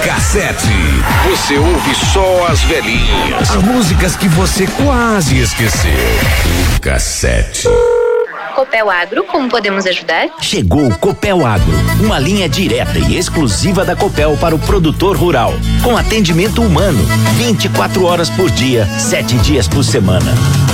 Cassete. Você ouve só as velhinhas. As músicas que você quase esqueceu. Cassete. Copel Agro, como podemos ajudar? Chegou o Copel Agro, uma linha direta e exclusiva da Copel para o produtor rural, com atendimento humano, 24 horas por dia, 7 dias por semana.